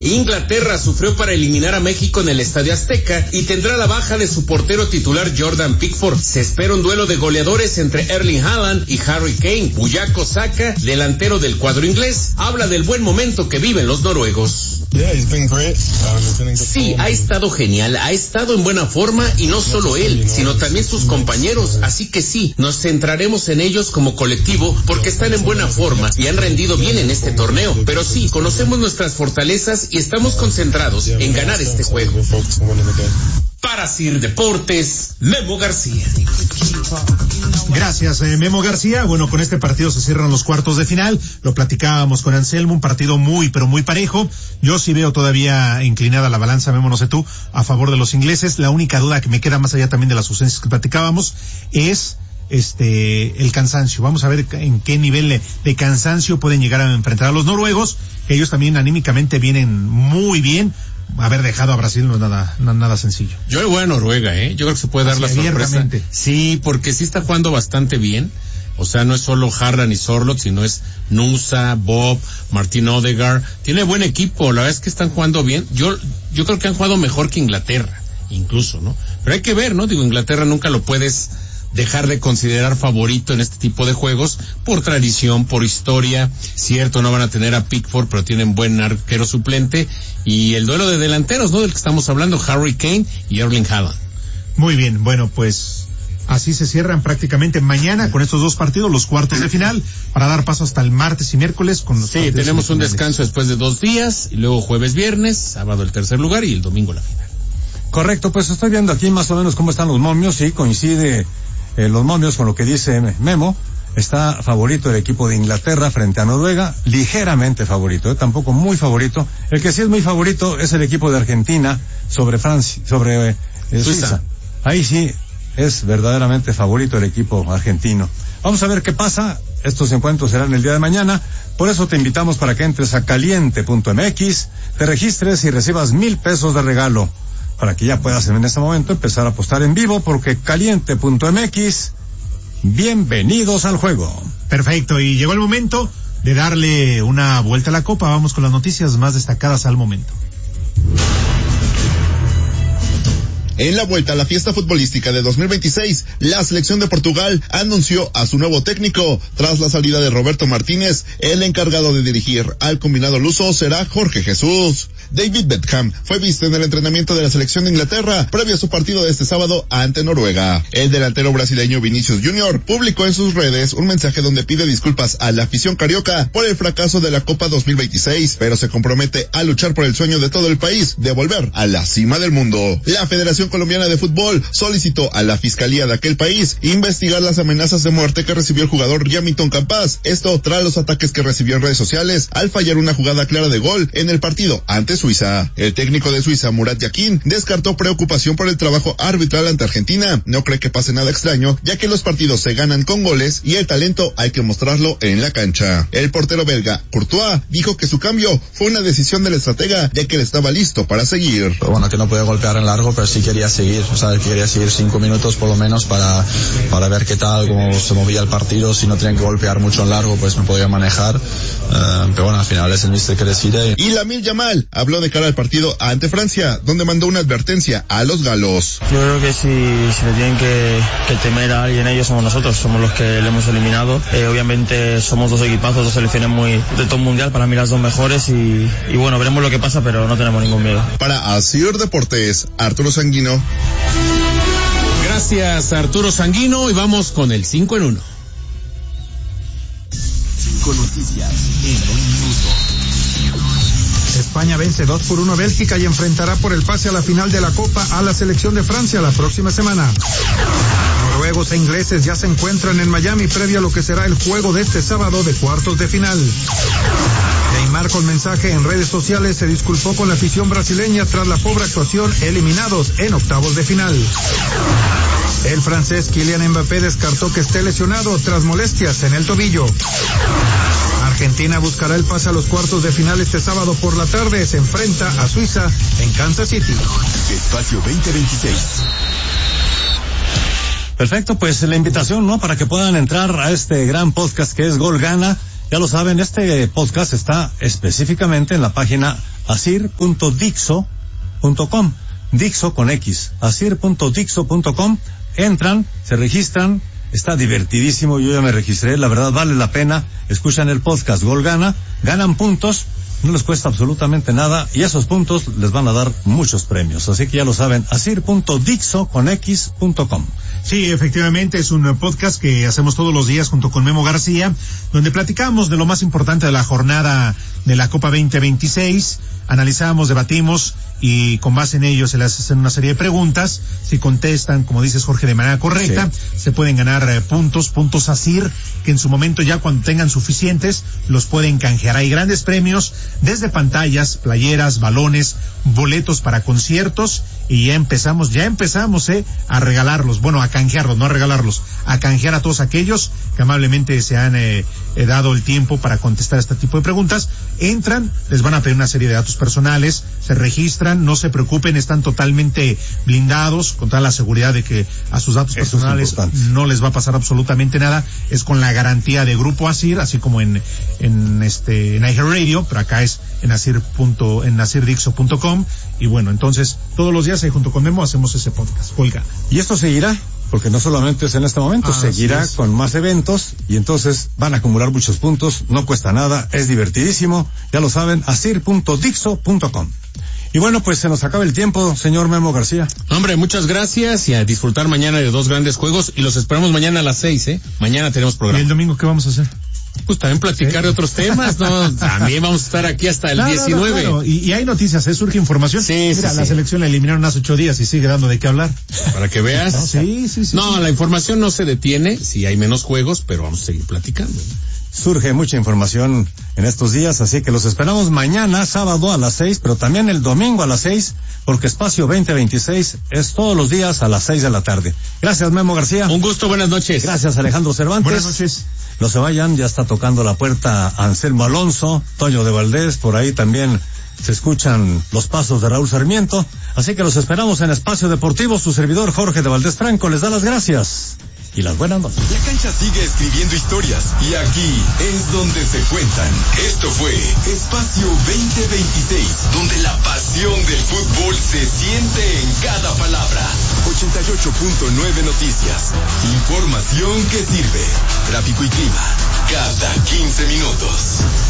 Inglaterra sufrió para eliminar a México en el Estadio Azteca y tendrá la baja de su portero titular Jordan Pickford. Se espera un duelo de goleadores entre Erling Haaland y Harry Kane. Bukayo Saka, delantero del cuadro inglés, habla del buen momento que viven los noruegos. Sí, ha estado genial, ha estado en buena forma y no solo él, sino también sus compañeros, así que sí, nos centraremos en ellos como colectivo porque están en buena forma y han rendido bien en este torneo, pero sí, conocemos nuestras fortalezas y estamos concentrados en ganar este juego. Para Sir Deportes, Memo García. Gracias, Memo García. Bueno, con este partido se cierran los cuartos de final. Lo platicábamos con Anselmo, un partido muy parejo. Yo sí veo todavía inclinada la balanza, Memo, no sé tú, a favor de los ingleses. La única duda que me queda, más allá también de las ausencias que platicábamos, es el cansancio. Vamos a ver en qué nivel de cansancio pueden llegar a enfrentar a los noruegos, que ellos también anímicamente vienen muy bien. Haber dejado a Brasil no es nada sencillo. Yo le voy a Noruega, yo creo que se puede dar la sorpresa. Sí, porque sí está jugando bastante bien. O sea, no es solo Haaland y Sorloth, sino es Nusa, Bob, Martin Odegaard. Tiene buen equipo, la verdad es que están jugando bien. Yo creo que han jugado mejor que Inglaterra, incluso, ¿no? Pero hay que ver, ¿no? Digo, Inglaterra nunca lo puedes dejar de considerar favorito en este tipo de juegos, por tradición, por historia. Cierto, no van a tener a Pickford, pero tienen buen arquero suplente. Y el duelo de delanteros, ¿no? Del que estamos hablando, Harry Kane y Erling Haaland. Muy bien, bueno, pues así se cierran prácticamente mañana con estos dos partidos, los cuartos de final, para dar paso hasta el martes y miércoles con los Sí, tenemos un descanso después de 2 días, y luego jueves, viernes, sábado el tercer lugar y el domingo la final. Correcto, pues estoy viendo aquí más o menos cómo están los momios, sí, coincide los momios con lo que dice Memo. Está favorito el equipo de Inglaterra frente a Noruega, ligeramente favorito, tampoco muy favorito. El que sí es muy favorito es el equipo de Argentina sobre Suiza. Ahí sí es verdaderamente favorito el equipo argentino. Vamos a ver qué pasa. Estos encuentros serán el día de mañana. Por eso te invitamos para que entres a caliente.mx, te registres y recibas 1,000 pesos de regalo, para que ya puedas en este momento empezar a apostar en vivo, porque caliente.mx, bienvenidos al juego. Perfecto, y llegó el momento de darle una vuelta a la copa. Vamos con las noticias más destacadas al momento. En la vuelta a la fiesta futbolística de 2026, la selección de Portugal anunció a su nuevo técnico. Tras la salida de Roberto Martínez, el encargado de dirigir al combinado luso será Jorge Jesús. David Beckham fue visto en el entrenamiento de la selección de Inglaterra previo a su partido de este sábado ante Noruega. El delantero brasileño Vinicius Junior publicó en sus redes un mensaje donde pide disculpas a la afición carioca por el fracaso de la Copa 2026, pero se compromete a luchar por el sueño de todo el país de volver a la cima del mundo. La Federación Colombiana de Fútbol solicitó a la Fiscalía de aquel país investigar las amenazas de muerte que recibió el jugador Yamilton Campas, esto tras los ataques que recibió en redes sociales al fallar una jugada clara de gol en el partido ante Suiza. El técnico de Suiza, Murat Yakin, descartó preocupación por el trabajo arbitral ante Argentina. No cree que pase nada extraño, ya que los partidos se ganan con goles y el talento hay que mostrarlo en la cancha. El portero belga, Courtois, dijo que su cambio fue una decisión del estratega, ya que él estaba listo para seguir. Bueno, que no puede golpear en largo, pero sí quería seguir, quería seguir 5 minutos por lo menos para ver qué tal, cómo se movía el partido. Si no tenían que golpear mucho en largo, pues me podía manejar, pero bueno, al final es el míster que decide. Y Lamine Yamal habló de cara al partido ante Francia, donde mandó una advertencia a los galos. Yo creo que si le tienen que temer a alguien, ellos somos nosotros, somos los que le hemos eliminado. Obviamente somos dos equipazos, dos selecciones muy de top mundial, para mí las dos mejores, y bueno, veremos lo que pasa, pero no tenemos ningún miedo. Para Asir Deportes, Arturo Sanguino. Gracias, Arturo Sanguino, y vamos con el 5 en 1. 5 noticias en 1 minuto. España vence 2-1 a Bélgica y enfrentará por el pase a la final de la Copa a la selección de Francia la próxima semana. Noruegos e ingleses ya se encuentran en Miami previo a lo que será el juego de este sábado de cuartos de final. Neymar, con mensaje en redes sociales, se disculpó con la afición brasileña tras la pobre actuación, eliminados en octavos de final. El francés Kylian Mbappé descartó que esté lesionado tras molestias en el tobillo. Argentina buscará el pase a los cuartos de final este sábado por la tarde. Se enfrenta a Suiza en Kansas City. Espacio 2026. Perfecto, pues la invitación, ¿no? Para que puedan entrar a este gran podcast que es Gol Gana. Ya lo saben, este podcast está específicamente en la página asir.dixo.com, Dixo con X, asir.dixo.com, entran, se registran, está divertidísimo, yo ya me registré, la verdad vale la pena, escuchan el podcast Gol Gana, ganan puntos, no les cuesta absolutamente nada y esos puntos les van a dar muchos premios, así que ya lo saben, asir.dixo.com. Sí, efectivamente, es un podcast que hacemos todos los días junto con Memo García, donde platicamos de lo más importante de la jornada de la Copa 2026, analizamos, debatimos y con base en ello se les hacen una serie de preguntas. Si contestan, como dices Jorge, de manera correcta, se pueden ganar puntos ASIR, que en su momento ya cuando tengan suficientes los pueden canjear. Hay grandes premios, desde pantallas, playeras, balones, boletos para conciertos, y ya empezamos a regalarlos, bueno, a canjearlos, no a regalarlos, a canjear a todos aquellos que amablemente se han dado el tiempo para contestar este tipo de preguntas. Entran, les van a pedir una serie de datos personales, se registran, no se preocupen, están totalmente blindados con toda la seguridad de que a sus datos personales no les va a pasar absolutamente nada. Es con la garantía de Grupo ASIR, así como en iHeartRadio, pero acá es en asirdixo.com. Y bueno, entonces todos los días ahí junto con Memo hacemos ese podcast. Colga. Y esto seguirá, porque no solamente es en este momento, seguirá con más eventos y entonces van a acumular muchos puntos, no cuesta nada, es divertidísimo, ya lo saben, asir.dixo.com. Y bueno, pues se nos acaba el tiempo, señor Memo García. Hombre, muchas gracias y a disfrutar mañana de dos grandes juegos y los esperamos mañana a las 6, Mañana tenemos programa. ¿Y el domingo qué vamos a hacer? Pues también platicar de otros temas, ¿no? También vamos a estar aquí hasta el 19. Claro. Y hay noticias, surge información. Sí, Mira, la selección la eliminaron hace 8 días y sigue dando de qué hablar. Para que veas. Sí. No, la información no se detiene, sí hay menos juegos, pero vamos a seguir platicando. Surge mucha información en estos días, así que los esperamos mañana, sábado a las 6, pero también el domingo a las 6, porque Espacio 2026 es todos los días a las 6 de la tarde. Gracias, Memo García. Un gusto, buenas noches. Gracias, Alejandro Cervantes. Buenas noches. No se vayan, ya está tocando la puerta Anselmo Alonso, Toño de Valdés, por ahí también se escuchan los pasos de Raúl Sarmiento, así que los esperamos en Espacio Deportivo. Su servidor Jorge de Valdés Franco les da las gracias y las buenas noches. La cancha sigue escribiendo historias y aquí es donde se cuentan. Esto fue Espacio 2026, donde la pasión del fútbol se siente en cada palabra. 88.9 Noticias, información que sirve. Tráfico y clima cada 15 minutos.